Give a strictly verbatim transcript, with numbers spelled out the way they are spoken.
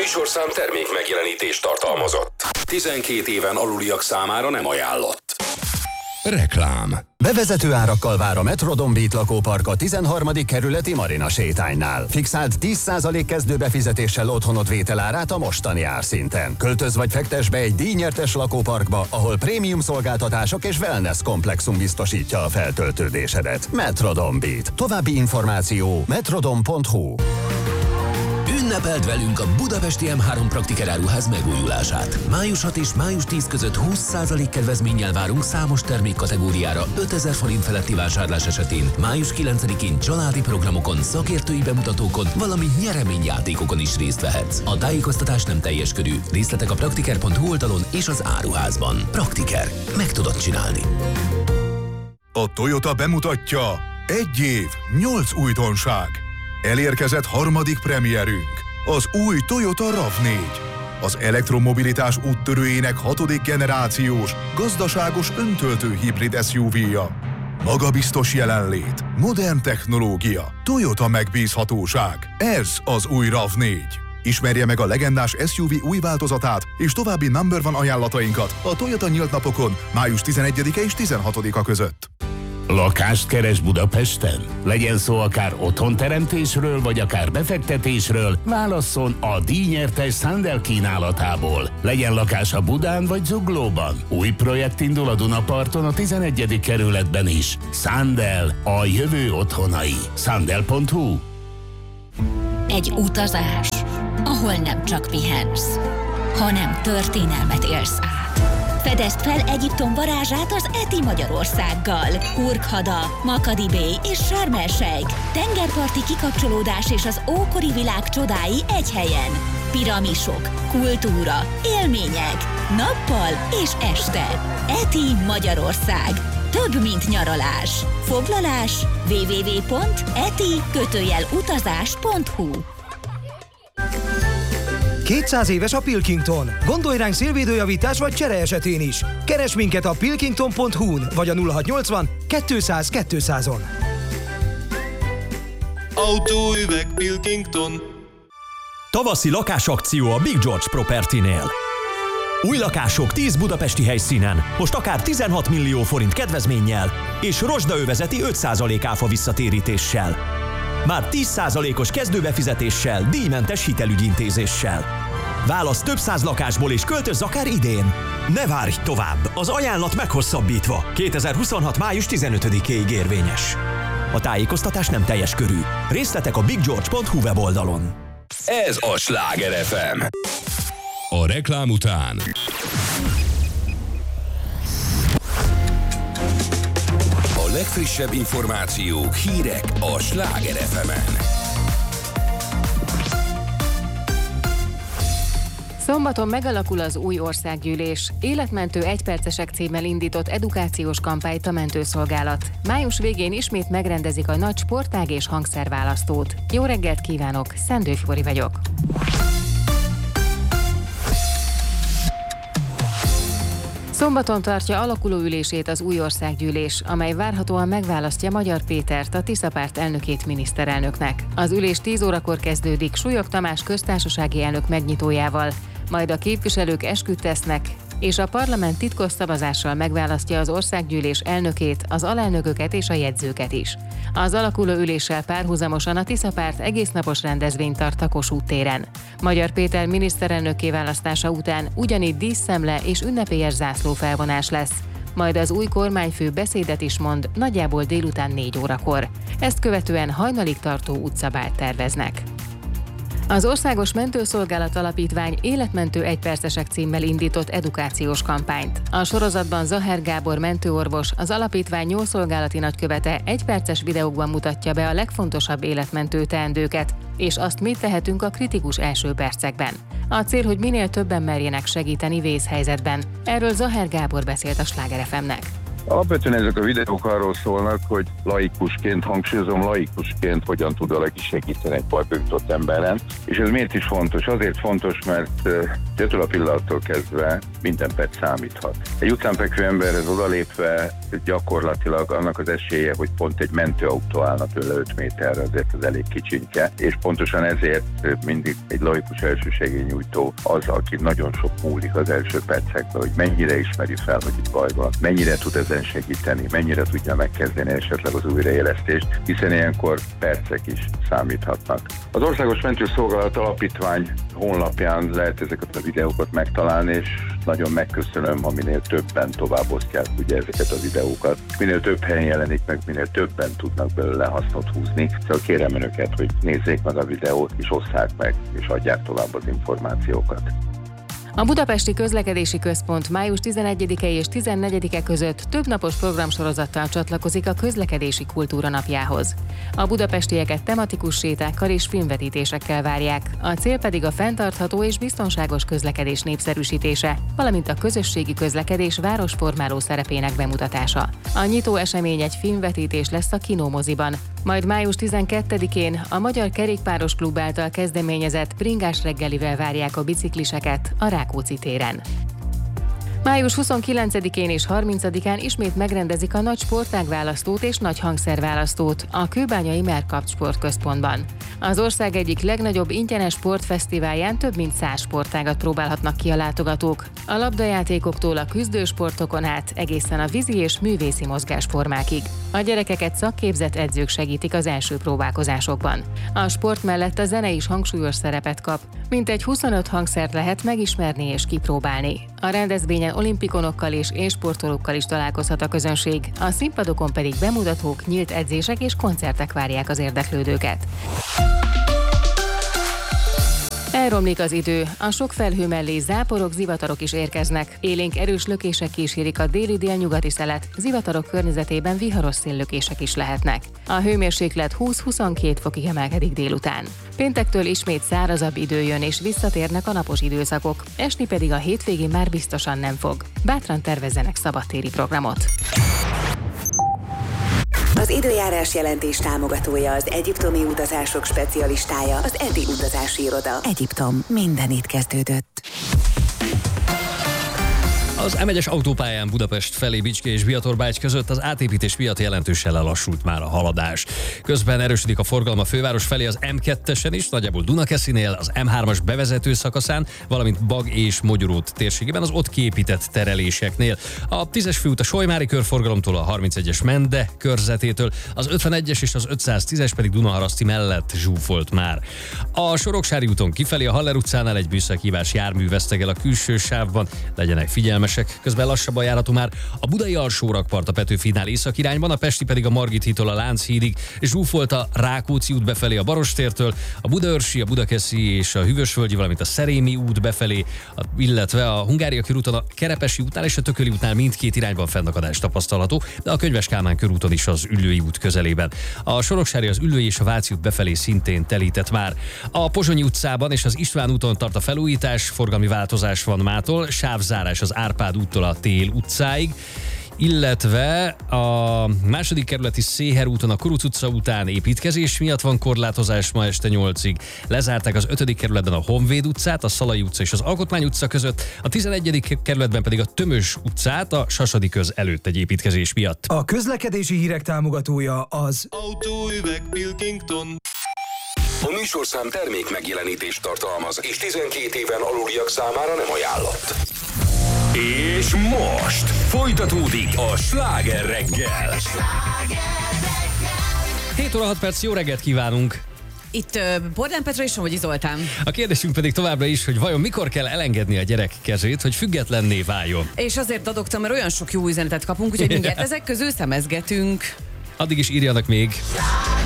műsorszám termék megjelenítést tartalmazott. tizenkét éven aluliak számára nem ajánlott. Reklám. Bevezető árakkal vár a Metrodon Beat lakópark a tizenharmadik kerületi Marina sétánynál. Fixált tíz százalék kezdőbefizetéssel otthonod vételárát a mostani árszinten. Költöz vagy fektes be egy díjnyertes lakóparkba, ahol prémium szolgáltatások és wellness komplexum biztosítja a feltöltődésedet. Metrodon Beat. További információ metrodon pont hu. Ünnepeld velünk a Budapesti em három Praktiker áruház megújulását. május hatodika és május tízedike között húsz százalék kedvezménnyel várunk számos termékkategóriára ötezer forint feletti vásárlás esetén. május kilencedikén családi programokon, szakértői bemutatókon, valamint nyereményjátékokon is részt vehetsz. A tájékoztatás nem teljes körű. Részletek a praktiker pont hu oldalon és az áruházban. Praktiker. Meg tudod csinálni. A Toyota bemutatja: egy év, nyolc újdonság. Elérkezett harmadik premierünk, az új Toyota rav négy. Az elektromobilitás úttörőjének hatodik generációs, gazdaságos öntöltő hibrid es u vé-ja. Magabiztos jelenlét, modern technológia, Toyota megbízhatóság. Ez az új rav négy. Ismerje meg a legendás es u vé új változatát és további number one ajánlatainkat a Toyota nyílt napokon május tizenegyedike és tizenhatodika között. Lakást keres Budapesten? Legyen szó akár otthonteremtésről, vagy akár befektetésről, válasszon a díjnyertes Sandel kínálatából. Legyen lakása Budán vagy Zuglóban. Új projekt indul a Dunaparton a tizenegyedik kerületben is. Sandel, a jövő otthonai. Sandel pont hu. Egy utazás, ahol nem csak pihensz, hanem történelmet élsz át. Fedezd fel Egyiptom varázsát az Eti Magyarországgal. Hurghada, Makadi Bay és Sharm el-Sheikh. Tengerparti kikapcsolódás és az ókori világ csodái egy helyen. Piramisok, kultúra, élmények, nappal és este. Eti Magyarország. Több, mint nyaralás. Foglalás double-u double-u double-u pont eti utazás pont hu. kétszáz éves a Pilkington. Gondolj ránk szélvédőjavítás vagy csere esetén is. Keresd minket a pilkington pont hu-n vagy a nulla hatszáznyolcvan kétszáz kétszázon. Autóüveg Pilkington. Tavaszi lakásakció a Big George Property-nél. Új lakások tíz budapesti helyszínen, most akár tizenhat millió forint kedvezménnyel és rozsdaövezeti öt százalék áfa visszatérítéssel. Már tíz százalékos kezdőbefizetéssel, díjmentes hitelügyintézéssel. Válasz több száz lakásból és költözz akár idén. Ne várj tovább, az ajánlat meghosszabbítva. kétezer-huszonhat május tizenötödikéig érvényes. A tájékoztatás nem teljes körű. Részletek a big george pont hu weboldalon. Ez a Sláger ef em. A reklám után a legfrissebb információk, hírek a Sláger ef emen. Szombaton megalakul az új országgyűlés. Életmentő egypercesek címmel indított edukációs kampányt a mentőszolgálat. Május végén ismét megrendezik a nagy sportág és hangszerválasztót. Jó reggelt kívánok, Szendő Fibori vagyok. Szombaton tartja alakuló ülését az új országgyűlés, amely várhatóan megválasztja Magyar Pétert, a Tisza Párt elnökét miniszterelnöknek. Az ülés tíz órakor kezdődik Súlyog Tamás köztársasági elnök megnyitójával, majd a képviselők esküt tesznek, és a parlament titkos szavazással megválasztja az országgyűlés elnökét, az alelnököket és a jegyzőket is. Az alakuló üléssel párhuzamosan a Tisza Párt egésznapos rendezvényt tart a Kossuth téren. Magyar Péter miniszterelnökké választása után ugyanígy díszszemle és ünnepélyes zászlófelvonás lesz. Majd az új kormányfő beszédet is mond nagyjából délután négy órakor. Ezt követően hajnalig tartó utcabált terveznek. Az Országos Mentőszolgálat Alapítvány életmentő egypercesek címmel indított edukációs kampányt. A sorozatban Zaher Gábor mentőorvos, az alapítvány nyolc szolgálati nagykövete egyperces videókban mutatja be a legfontosabb életmentő teendőket, és azt mit tehetünk a kritikus első percekben. A cél, hogy minél többen merjenek segíteni vészhelyzetben. Erről Zaher Gábor beszélt a Sláger ef emnek. Alapvetően ezek a videók arról szólnak, hogy laikusként, hangsúlyozom, laikusként hogyan tud valaki segíteni egy bajba jutott emberen. És ez miért is fontos? Azért fontos, mert ettől a pillanattól kezdve minden perc számíthat. Egy utánfekvő emberhez odalépve gyakorlatilag annak az esélye, hogy pont egy mentőautó állna tőle öt méterre, azért az elég kicsinke, és pontosan ezért mindig egy laikus elsősegélynyújtó az, aki nagyon sok múlik az első percekben, hogy mennyire ismeri fel, hogy itt baj van, mennyire tud ezen segíteni, mennyire tudja megkezdeni esetleg az újraélesztést, hiszen ilyenkor percek is számíthatnak. Az Országos Mentőszolgálat Alapítvány honlapján lehet ezeket a videókat megtalálni, és nagyon megköszönöm, ha minél többen továbbosztják ugye ezeket a videókat. Minél több helyen jelenik meg, minél többen tudnak belőle hasznot húzni. Szóval kérem önöket, hogy nézzék meg a videót, és osszák meg, és adják tovább az információkat. A Budapesti Közlekedési Központ május tizenegyedike és tizennegyedike között többnapos programsorozattal csatlakozik a Közlekedési Kultúra Napjához. A budapestieket tematikus sétákkal és filmvetítésekkel várják, a cél pedig a fenntartható és biztonságos közlekedés népszerűsítése, valamint a közösségi közlekedés városformáló szerepének bemutatása. A nyitó esemény egy filmvetítés lesz a Kinómoziban, majd május tizenkettedikén a Magyar Kerékpáros Klub által kezdeményezett bringás reggelivel várják a bicikliseket a Rákóczi téren. május huszonkilencedikén és harmincadikán ismét megrendezik a nagy sportágválasztót és nagy hangszerválasztót a kőbányai Merkapt Sportközpontban. Az ország egyik legnagyobb ingyenes sportfesztiválján több mint száz sportágat próbálhatnak ki a látogatók. A labdajátékoktól a küzdősportokon át egészen a vízi és művészi mozgásformákig. A gyerekeket szakképzett edzők segítik az első próbálkozásokban. A sport mellett a zene is hangsúlyos szerepet kap. Mintegy huszonöt hangszert lehet megismerni és kipróbálni. A rendezvényen olimpikonokkal és élsportolókkal is találkozhat a közönség, a színpadokon pedig bemutatók, nyílt edzések és koncertek várják az érdeklődőket. Elromlik az idő, a sok felhő mellé záporok, zivatarok is érkeznek. Élénk erős lökések kísérik a déli-délnyugati szelet, zivatarok környezetében viharos széllökések is lehetnek. A hőmérséklet húsz-huszonkét fokig emelkedik délután. Péntektől ismét szárazabb idő jön és visszatérnek a napos időszakok, esni pedig a hétvégén már biztosan nem fog. Bátran tervezzenek szabadtéri programot. Az időjárás jelentés támogatója az egyiptomi utazások specialistája, az Eti Utazási Iroda. Egyiptom, minden itt kezdődött. Az em egyes autópályán Budapest felé Bicske és Biatorbágy között az átépítés miatt jelentősen lelassult már a haladás. Közben erősödik a forgalom a főváros felé az em kettesen is, nagyjából Dunakeszinél, az em hármas bevezető szakaszán, valamint Bag és Mogyorót térségében az ott kiépített tereléseknél. A tízes főút a Solymári körforgalomtól, a harmincegyes Mende körzetétől, az ötvenegyes és az ötszáztízes pedig Dunaharaszti mellett zsúfolt már. A Soroksári úton kifelé a Haller utcánál egy műszakhívás jármű vesztegel a külső sávban, legyenek figyelmesek. Közben lassabb a járható már a budai alsórakpart a Petőfinál észak irányban, a pesti pedig a Margit hídtól a Lánchídig, zsúfolt a Rákóczi út befelé a Barostértől, a Budaörsi, a Budakeszi és a Hűvösvölgyi, valamint a Szerémi út befelé, illetve a Hungária körúton a Kerepesi útnál és a Tököli útnál mindkét irányban fennakadás tapasztalható, de a Könyves Kálmán körúton is az Üllői út közelében. A Soroksári, az Üllői és a Váci út befelé szintén telített már. A Pozsonyi utcában és az István úton tart a felújítás, forgalmi változás van mától, sávzárás az Árpád úttól a Tél utcáig, illetve a második kerületi Széher úton a Kuruc utca után építkezés miatt van korlátozás ma este nyolcig. Lezárták az ötödik kerületben a Honvéd utcát, a Szalai utca és az Alkotmány utca között, a tizenegyedik kerületben pedig a Tömös utcát a Sasadi köz előtt egy építkezés miatt. A közlekedési hírek támogatója az Autóüveg Pilkington. A műsorszám termék megjelenítést tartalmaz, és tizenkét éven aluliak számára nem ajánlott. És most folytatódik a Sláger reggel. hét óra hat perc, jó reggelt kívánunk! Itt uh, Bordán Petra és Somogyi Zoltán. A kérdésünk pedig továbbra is, hogy vajon mikor kell elengedni a gyerek kezét, hogy függetlenné váljon. És azért dadogtam, mert olyan sok jó üzenetet kapunk, úgyhogy mindjárt ezek közül szemezgetünk. Addig is írjanak még.